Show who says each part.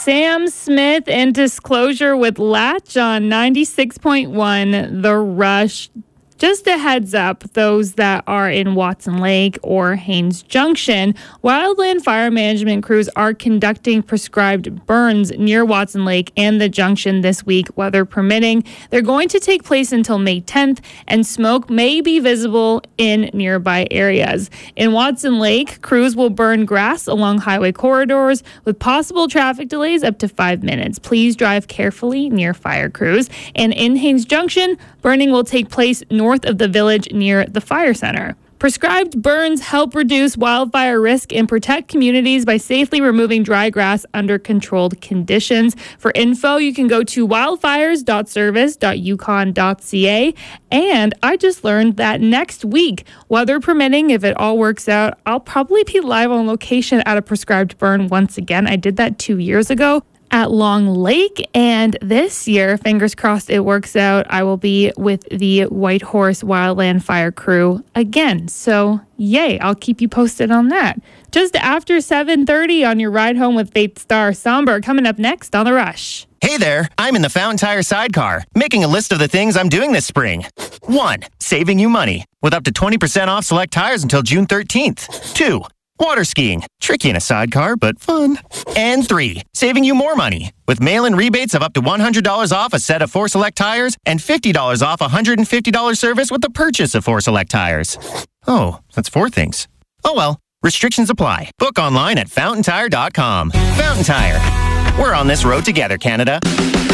Speaker 1: Sam Smith and Disclosure with Latch on 96.1 The Rush. Just a heads up, those that are in Watson Lake or Haines Junction, wildland fire management crews are conducting prescribed burns near Watson Lake and the junction this week, weather permitting. They're going to take place until May 10th, and smoke may be visible in nearby areas. In Watson Lake, crews will burn grass along highway corridors with possible traffic delays up to 5 minutes. Please drive carefully near fire crews. And in Haines Junction, burning will take place north of the village near the fire center. Prescribed burns help reduce wildfire risk and protect communities by safely removing dry grass under controlled conditions. For info, you can go to wildfires.service.yukon.ca. And I just learned that next week, weather permitting, if it all works out, I'll probably be live on location at a prescribed burn once again. I did that 2 years ago at Long Lake, and this year, fingers crossed it works out, I will be with the Whitehorse Wildland Fire Crew again. So, yay, I'll keep you posted on that. Just after 7:30 on your ride home with Faith Star Somber, coming up next on The Rush.
Speaker 2: Hey there, I'm in the Fountain Tire sidecar, making a list of the things I'm doing this spring. 1. Saving you money, with up to 20% off select tires until June 13th. 2. Water skiing. Tricky in a sidecar, but fun. And 3, saving you more money with mail-in rebates of up to $100 off a set of 4 Select tires and $50 off a $150 service with the purchase of 4 Select tires. Oh, that's 4 things. Oh well, restrictions apply. Book online at fountaintire.com. Fountain Tire. We're on this road together, Canada.